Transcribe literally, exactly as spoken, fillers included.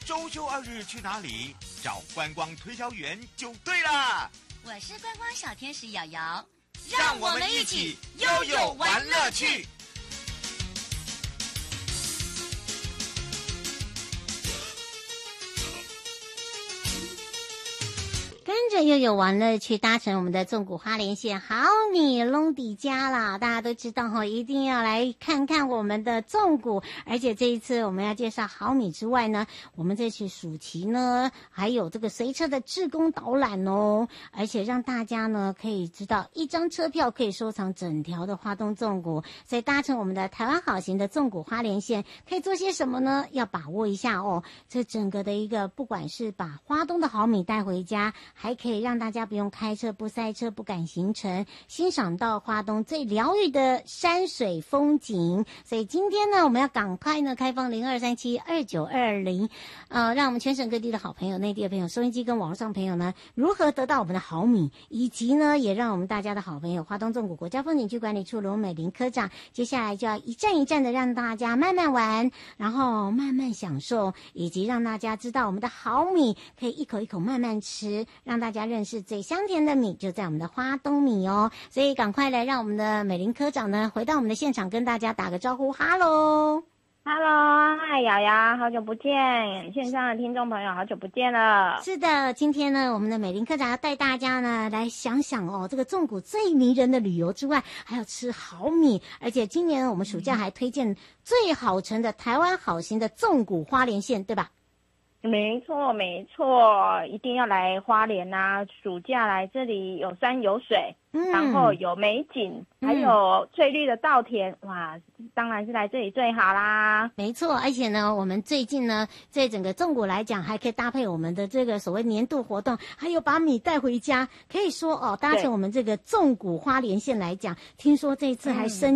周休二日去哪里？找观光推销员就对了。 我是观光小天使瑶瑶， 让我们一起悠悠玩乐趣。 跟着悠悠玩乐去搭乘我们的纵谷花莲线，好米隆迪家啦！大家都知道哈，一定要来看看我们的纵谷。而且这一次我们要介绍好米之外呢，我们这次暑期呢还有这个随车的志工导览哦，而且让大家呢可以知道一张车票可以收藏整条的花东纵谷。所以搭乘我们的台湾好行的纵谷花莲线可以做些什么呢？要把握一下哦。这整个的一个不管是把花东的好米带回家，还可以让大家不用开车、不塞车、不赶行程，欣赏到花东最疗愈的山水风景。所以今天呢，我们要赶快呢开放零二三七二九二零，呃，让我们全省各地的好朋友、内地的朋友、收音机跟网络上朋友呢，如何得到我们的好米，以及呢，也让我们大家的好朋友花东纵谷国家风景区管理处罗美玲科长，接下来就要一站一站的让大家慢慢玩，然后慢慢享受，以及让大家知道我们的好米可以一口一口慢慢吃，让大家认识最香甜的米就在我们的花东米哦。所以赶快来让我们的美玲科长呢回到我们的现场，跟大家打个招呼。哈喽 Hello， 嗨，瑶瑶，好久不见！线上的听众朋友，好久不见了。 是的，今天呢，我们的美玲科长要带大家呢来想想哦，这个纵谷最迷人的旅游之外，还要吃好米，而且今年我们暑假还推荐最好乘的台湾好行的纵谷花莲线，对吧？ 没错，没错，一定要来花莲啊！暑假来这里有山有水，嗯、然后有美景，嗯、还有翠绿的稻田，哇，当然是来这里最好啦。 没错，而且呢，我们最近呢，在整个纵谷来讲，还可以搭配我们的这个所谓年度活动，还有把米带回家。可以说哦，搭乘我们这个纵谷花莲线来讲，听说这次还升